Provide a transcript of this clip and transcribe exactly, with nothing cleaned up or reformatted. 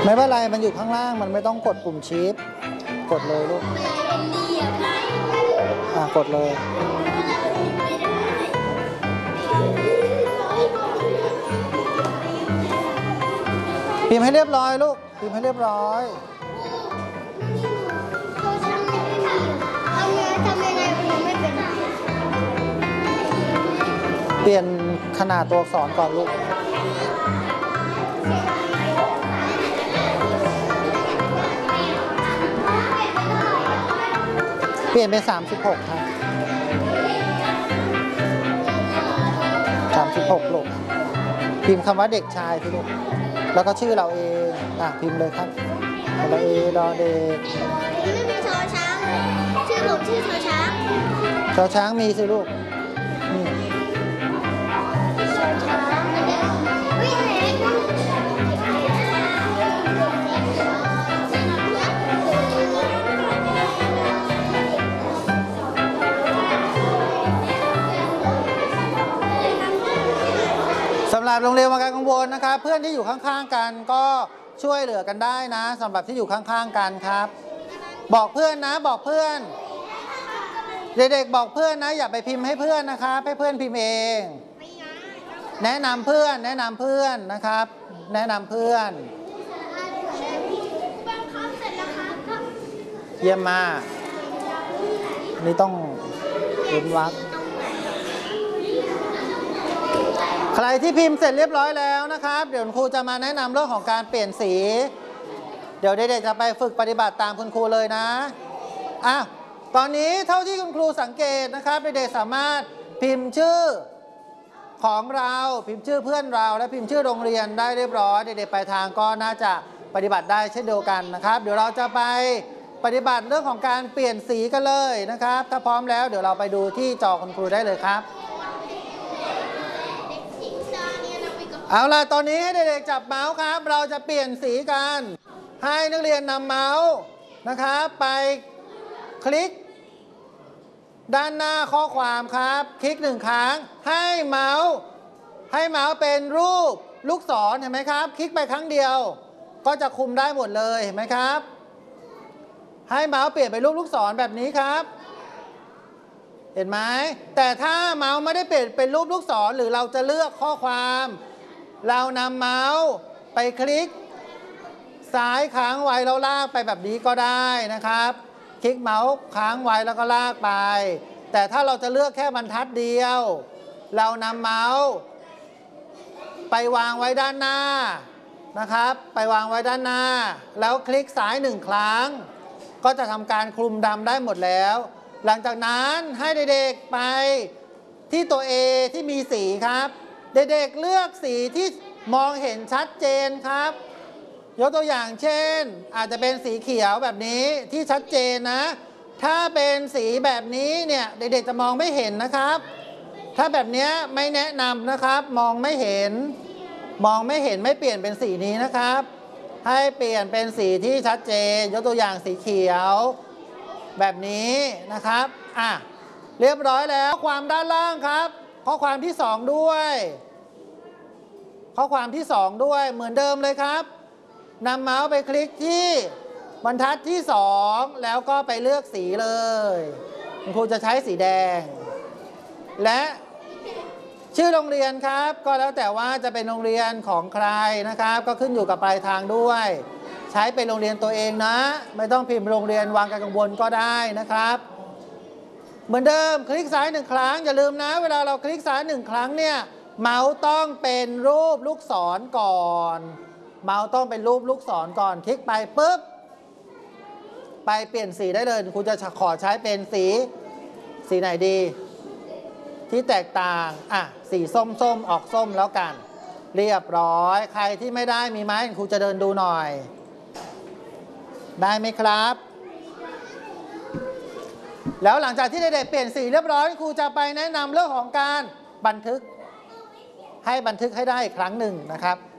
ไม่เป็นไรมันอยู่ข้างล่างมันไม่ต้องกดปุ่มชิปกดเลยลูกอ่ะกดเลยพิมพ์ให้เรียบร้อยลูกพิมพ์ให้เรียบร้อยเปลี่ยนขนาดตัวอักษรก่อนลูกเปลี่ยนเป็นสามสิบหกครับสามสิบหกลูกพิมพ์คำว่าเด็กชายสิลูกแล้วก็ชื่อเราเองอ่ะพิมพ์เลยครับเราเองรอเด็กไม่มีชอช้างชื่อผมชื่อชอช้างชอช้างมีสิลูกนี่ชอช้างวิ่งเล็กสำหรับโรงเรียนวังไกลกังวลนะครับเพื่อนที่อยู่ข้างๆกันก็ช่วยเหลือกันได้นะสำหรับที่อยู่ข้างๆกันครับบอกเพื่อนนะบอกเพื่อนเด็กๆบอกเพื่อนนะอย่าไปพิมพ์ให้เพื่อนนะครับให้เพื่อนพิมพ์เองแนะนำเพื่อนแนะนำเพื่อนนะครับแนะนำเพื่อนเยี่ยมมากนี่ต้องเว้นวรรคใครที่พิมพ์เสร็จเรียบร้อยแล้วนะครับเดี๋ยวครูจะมาแนะนำเรื่องของการเปลี่ยนสีเดี๋ยวเด็กๆจะไปฝึกปฏิบัติตามคุณครูเลยนะอ่ะตอนนี้เท่าที่คุณครูสังเกตนะครับเด็กๆสามารถพิมพ์ชื่อของเราพิมพ์ชื่อเพื่อนเราและพิมพ์ชื่อโรงเรียนได้เรียบร้อยเด็กๆปลายทางก็น่าจะปฏิบัติได้เช่นเดียวกันนะครับเดี๋ยวเราจะไปปฏิบัติเรื่องของการเปลี่ยนสีกันเลยนะครับถ้าพร้อมแล้วเดี๋ยวเราไปดูที่จอคุณครูได้เลยครับเอาล่ะตอนนี้ให้เด็กๆจับเมาส์ครับเราจะเปลี่ยนสีกันให้นักเรียนนำเมาส์นะครับไปคลิกด้านหน้าข้อความครับคลิกหนึ่งครั้งให้เมาส์ให้เมาส์เป็นรูปลูกศรเห็นไหมครับคลิกไปครั้งเดียวก็จะคุมได้หมดเลยเห็นไหมครับให้เมาส์เปลี่ยนเป็นรูปลูกศรแบบนี้ครับเห็นไหมแต่ถ้าเมาส์ไม่ได้เปลี่ยนเป็นรูปลูกศรหรือเราจะเลือกข้อความเรานำเมาส์ไปคลิกซ้ายค้างไว้แล้วลากไปแบบนี้ก็ได้นะครับคลิกเมาส์ค้างไว้แล้วก็ลากไปแต่ถ้าเราจะเลือกแค่บรรทัดเดียวเรานำเมาส์ไปวางไว้ด้านหน้านะครับไปวางไว้ด้านหน้าแล้วคลิกซ้ายหนึ่งครั้งก็จะทำการคลุมดำได้หมดแล้วหลังจากนั้นให้เด็กๆไปที่ตัว A ที่มีสีครับเด็กๆเลือกสีที่มองเห็นชัดเจนครับยกตัวอย่างเช่นอาจจะเป็นสีเขียวแบบนี้ที่ชัดเจนนะถ้าเป็นสีแบบนี้เนี่ยเด็กๆจะมองไม่เห็นนะครับถ้าแบบนี้ไม่แนะนำนะครับมองไม่เห็นมองไม่เห็นไม่เปลี่ยนเป็นสีนี้นะครับให้เปลี่ยนเป็นสีที่ชัดเจนยกตัวอย่างสีเขียวแบบนี้นะครับอ่ะเรียบร้อยแล้วข้อความด้านล่างครับข้อความที่สองด้วยข้อความที่สองด้วยเหมือนเดิมเลยครับนำเมาส์ไปคลิกที่บรรทัดที่สองแล้วก็ไปเลือกสีเลยคุณครูจะใช้สีแดงและชื่อโรงเรียนครับก็แล้วแต่ว่าจะเป็นโรงเรียนของใครนะครับก็ขึ้นอยู่กับปลายทางด้วยใช้เป็นโรงเรียนตัวเองนะไม่ต้องพิมพ์โรงเรียนวังไกลกังวลก็ได้นะครับเหมือนเดิมคลิกซ้ายหนึ่งครั้งอย่าลืมนะเวลาเราคลิกซ้ายหนึ่งครั้งเนี่ยเมาส์ต้องเป็นรูปลูกศรก่อนเมาส์ต้องเป็นรูปลูกศรก่อนคลิกไปปุ๊บไปเปลี่ยนสีได้เลยคุณจะขอใช้เป็นสีสีไหนดีที่แตกต่างอ่ะสีส้มๆออกส้มแล้วกันเรียบร้อยใครที่ไม่ได้มีไหมครูจะเดินดูหน่อยได้ไหมครับแล้วหลังจากที่เด็กๆเปลี่ยนสีเรียบร้อยครูจะไปแนะนำเรื่องของการบันทึกให้บันทึกให้ได้อีกครั้งหนึ่งนะครับ